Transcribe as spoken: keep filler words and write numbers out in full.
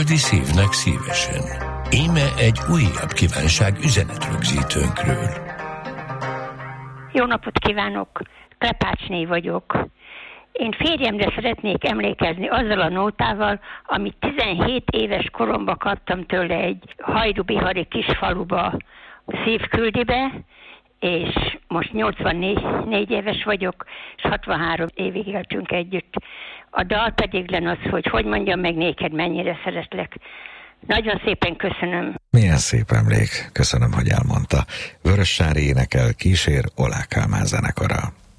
Tűzdi szívnek szívesen. Íme egy újabb kívánság üzenetrögzítőnkről. Jó napot kívánok! Krapácsné vagyok. Én férjemre szeretnék emlékezni azzal a nótával, amit tizenhét éves koromban kaptam tőle egy hajdubihari kisfaluba szívküldibe, és most nyolcvannégy éves vagyok, és hatvanhárom évig éltünk együtt. A dal pedig lenne az, hogy hogy mondjam meg néked, mennyire szeretlek. Nagyon szépen köszönöm. Milyen szép emlék. Köszönöm, hogy elmondta. Vörössári énekel, kísér Oláh Kálmán zenekara.